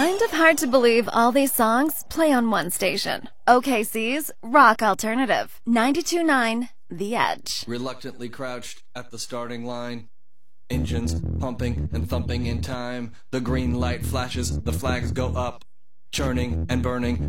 Kind of hard to believe all these songs play on one station. OKC's Rock Alternative, 92.9 The Edge. Reluctantly crouched at the starting line. Engines pumping and thumping in time. The green light flashes, the flags go up. Churning and burning,